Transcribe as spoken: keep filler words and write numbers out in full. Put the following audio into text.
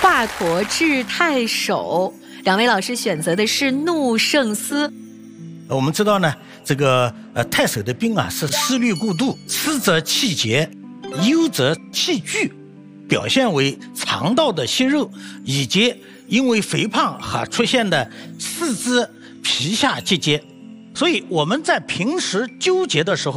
华佗治太守。两位老师选择的是怒胜思。 我们知道呢，这个呃太守的病啊是思虑过度，思则气结，忧则气聚，表现为肠道的息肉，以及因为肥胖而出现的四肢皮下结节。所以我们在平时纠结的时候